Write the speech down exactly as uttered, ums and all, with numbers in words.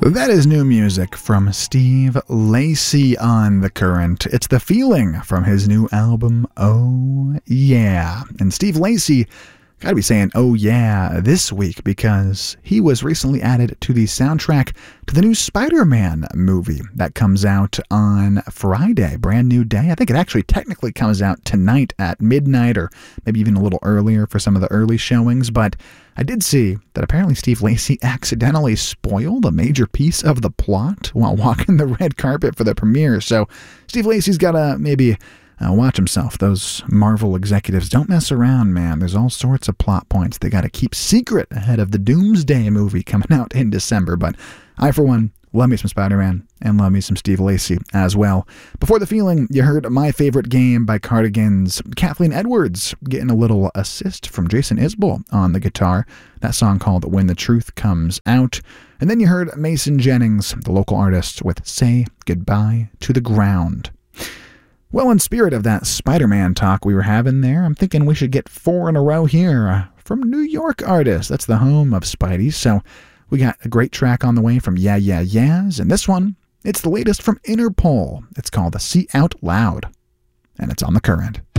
That is new music from Steve Lacy on The Current. It's The Feeling from his new album, Oh Yeah. And Steve Lacy, gotta be saying oh yeah this week because he was recently added to the soundtrack to the new Spider-Man movie that comes out on Friday, brand new day. I think it actually technically comes out tonight at midnight or maybe even a little earlier for some of the early showings, but I did see that apparently Steve Lacy accidentally spoiled a major piece of the plot while walking the red carpet for the premiere, so Steve Lacy's gotta maybe Uh, watch himself. Those Marvel executives don't mess around, man. There's all sorts of plot points they got to keep secret ahead of the Doomsday movie coming out in December. But I, for one, love me some Spider-Man and love me some Steve Lacy as well. Before The Feeling, you heard My Favorite Game by Cardigans. Kathleen Edwards getting a little assist from Jason Isbell on the guitar. That song called When the Truth Comes Out. And then you heard Mason Jennings, the local artist, with Say Goodbye to the Ground. Well, in spirit of that Spider-Man talk we were having there, I'm thinking we should get four in a row here uh, from New York artists. That's the home of Spidey. So we got a great track on the way from Yeah Yeah Yeahs, and this one, it's the latest from Interpol. It's called the See Out Loud, and it's on The Current.